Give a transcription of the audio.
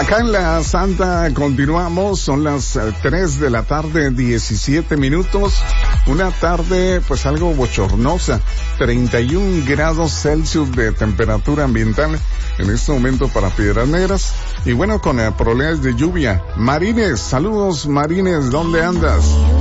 Acá en la Santa continuamos, son las 3 de la tarde, 17 minutos. Una tarde pues algo bochornosa, 31 grados Celsius de temperatura ambiental en este momento para Piedras Negras. Y bueno, con probabilidades de lluvia. Marines, saludos Marines, ¿dónde andas?